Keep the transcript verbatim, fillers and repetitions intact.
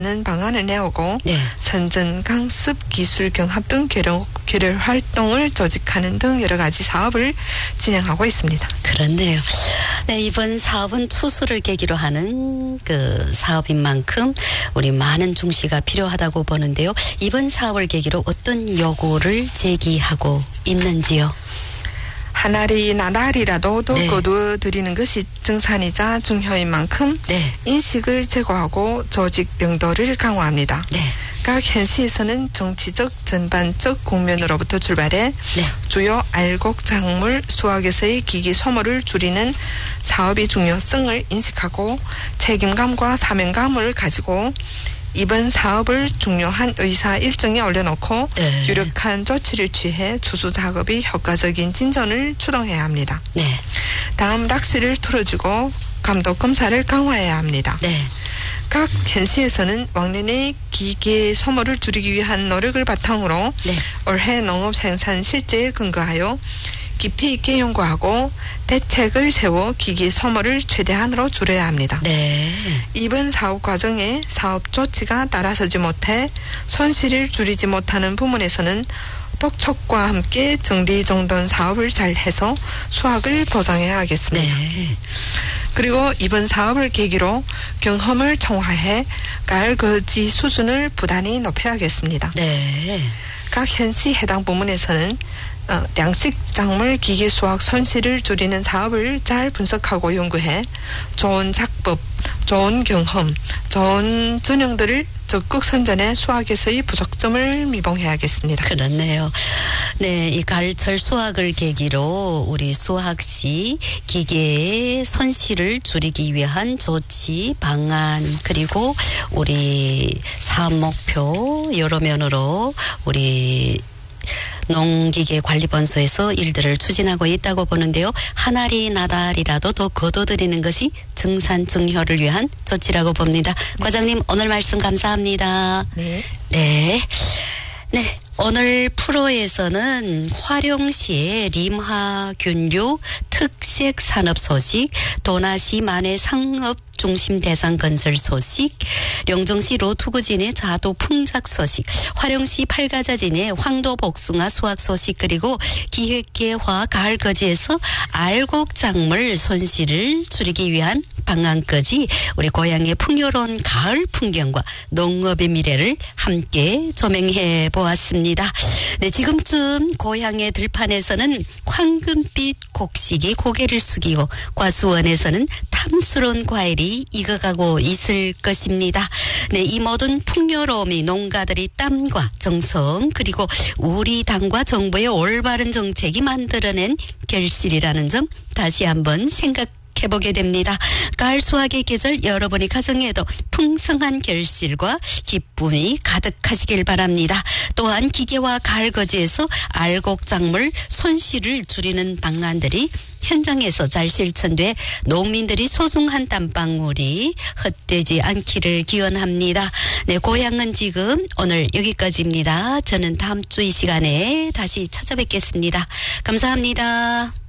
는 방안을 내오고 네. 선전, 강습, 기술, 경합 등 결혈, 결혈 활동을 조직하는 등 여러 가지 사업을 진행하고 있습니다. 그렇네요. 네, 이번 사업은 추수를 계기로 하는 그 사업인 만큼 우리 많은 중시가 필요하다고 보는데요. 이번 사업을 계기로 어떤 요구를 제기하고 있는지요? 한 알이 나날이라도 더 네. 거두어드리는 것이 증산이자 중요인 만큼 네. 인식을 제고하고 조직 명도를 강화합니다. 네. 각 현시에서는 정치적, 전반적 국면으로부터 출발해 네. 주요 알곡 작물 수확에서의 기기 소모를 줄이는 사업의 중요성을 인식하고 책임감과 사명감을 가지고 이번 사업을 중요한 의사 일정에 올려놓고 네. 유력한 조치를 취해 추수 작업이 효과적인 진전을 추동해야 합니다. 네. 다음 락시를 틀어주고 감독 검사를 강화해야 합니다. 네. 각 현시에서는 왕년의 기계 소모를 줄이기 위한 노력을 바탕으로 네. 올해 농업 생산 실제에 근거하여 깊이 있게 연구하고 대책을 세워 기기 소모를 최대한으로 줄여야 합니다. 네. 이번 사업 과정에 사업 조치가 따라서지 못해 손실을 줄이지 못하는 부문에서는 독촉과 함께 정리정돈 사업을 잘 해서 수확을 보장해야 하겠습니다. 네. 그리고 이번 사업을 계기로 경험을 총화해 가을 거지 수준을 부단히 높여야겠습니다. 네. 각 현시 해당 부문에서는 어, 양식 작물 기계 수확 손실을 줄이는 사업을 잘 분석하고 연구해 좋은 작법, 좋은 경험, 좋은 전형들을 적극 선전해 수확에서의 부족점을 미봉해야겠습니다. 그렇네요. 네, 이 가을철 수확을 계기로 우리 수확 시 기계의 손실을 줄이기 위한 조치, 방안, 그리고 우리 사업 목표 여러 면으로 우리 농기계관리본소에서 일들을 추진하고 있다고 보는데요. 한 알이 나달이라도 더 거둬들이는 것이 증산 증효를 위한 조치라고 봅니다. 네. 과장님 오늘 말씀 감사합니다. 네. 네. 네. 오늘 프로에서는 화룡시의 림화균류 특색 산업 소식, 도나시 만해 상업 중심 대상 건설 소식, 영정시 로투구진의 자도 풍작 소식, 화룡시 팔가자진의 황도 복숭아 수확 소식, 그리고 기획계화 가을거지에서 알곡 작물 손실을 줄이기 위한 방안까지 우리 고향의 풍요로운 가을 풍경과 농업의 미래를 함께 조명해 보았습니다. 네, 지금쯤 고향의 들판에서는 황금빛 곡식이 고개를 숙이고 과수원에서는 탐스러운 과일이 익어가고 있을 것입니다. 네, 이 모든 풍요로움이 농가들의 땀과 정성 그리고 우리 당과 정부의 올바른 정책이 만들어낸 결실이라는 점 다시 한번 생각 해보게 됩니다. 가을 수확의 계절 여러분의 가정에도 풍성한 결실과 기쁨이 가득하시길 바랍니다. 또한 기계와 가을 거지에서 알곡 작물 손실을 줄이는 방안들이 현장에서 잘 실천돼 농민들이 소중한 땀방울이 헛되지 않기를 기원합니다. 네, 고향은 지금 오늘 여기까지입니다. 저는 다음 주 이 시간에 다시 찾아뵙겠습니다. 감사합니다.